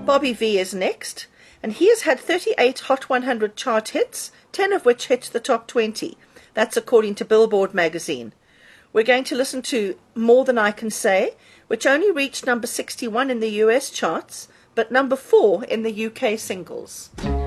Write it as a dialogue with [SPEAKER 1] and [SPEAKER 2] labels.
[SPEAKER 1] Bobby V is next, and he has had 38 Hot 100 chart hits, 10 of which hit the top 20. That's according to Billboard magazine. We're going to listen to More Than I Can Say, which only reached number 61 in the US charts, but number 4 in the UK singles.